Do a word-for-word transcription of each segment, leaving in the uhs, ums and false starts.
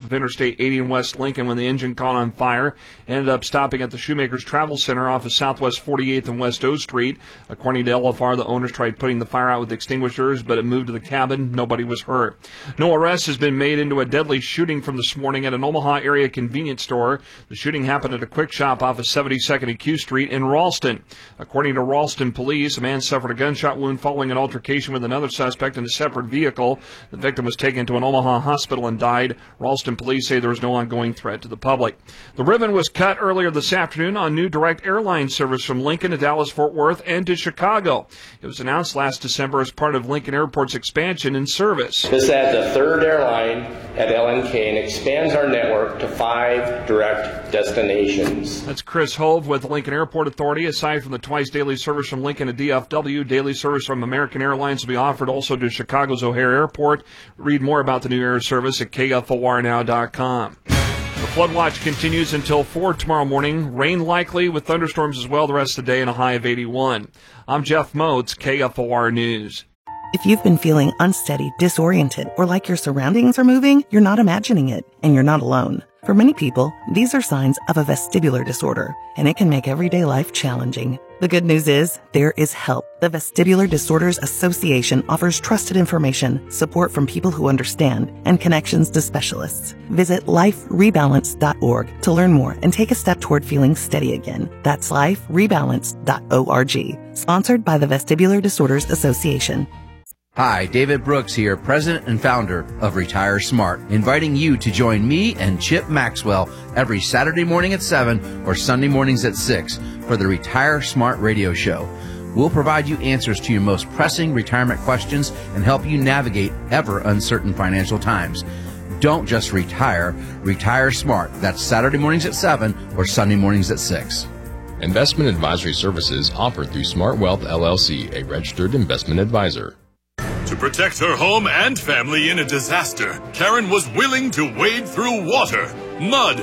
of Interstate eighty in West Lincoln when the engine caught on fire. Ended up stopping at the Shoemakers Travel Center off of Southwest forty-eighth and West O Street. According to L F R, the owners tried putting the fire out with extinguishers, but it moved to the cabin. Nobody was hurt. No arrest has been made into a deadly shooting from this morning at an Omaha area convenience store. The shooting happened at a quick shop off of seventy-second and Q Street in Ralston. According to Ralston police, a man suffered a gunshot wound following an altercation with another suspect in a separate vehicle. The victim was taken to an Omaha hospital and died. Ralston police say there was no ongoing threat to the public. The ribbon was cut earlier this afternoon on new direct airline service from Lincoln to Dallas-Fort Worth and to Chicago. It was announced last December as part of Lincoln Airport's expansion in service. This adds a third airline at L N K and expands our network to five direct destinations. That's Chris Hove with Lincoln Airport Authority. Aside from the twice daily service from Lincoln to D F W, daily service from American Airlines will be offered also to Chicago's O'Hare Airport. Read more about the new air service at K F O R now dot com. The flood watch continues until four tomorrow morning. Rain likely with thunderstorms as well the rest of the day and a high of eighty-one. I'm Jeff Moats, K F O R News. If you've been feeling unsteady, disoriented, or like your surroundings are moving, you're not imagining it, and you're not alone. For many people, these are signs of a vestibular disorder, and it can make everyday life challenging. The good news is, there is help. The Vestibular Disorders Association offers trusted information, support from people who understand, and connections to specialists. Visit life rebalance dot org to learn more and take a step toward feeling steady again. That's life rebalance dot org. Sponsored by the Vestibular Disorders Association. Hi, David Brooks here, president and founder of Retire Smart, inviting you to join me and Chip Maxwell every Saturday morning at seven or Sunday mornings at six for the Retire Smart radio show. We'll provide you answers to your most pressing retirement questions and help you navigate ever uncertain financial times. Don't just retire, retire smart. That's Saturday mornings at seven or Sunday mornings at six. Investment advisory services offered through Smart Wealth L L C, a registered investment advisor. To protect her home and family in a disaster, Karen was willing to wade through water, mud,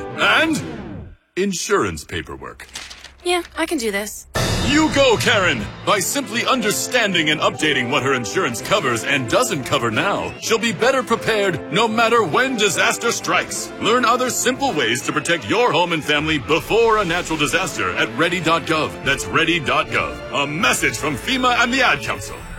and insurance paperwork. Yeah, I can do this. You go, Karen! By simply understanding and updating what her insurance covers and doesn't cover now, she'll be better prepared no matter when disaster strikes. Learn other simple ways to protect your home and family before a natural disaster at ready dot gov. That's ready dot gov. A message from FEMA and the Ad Council.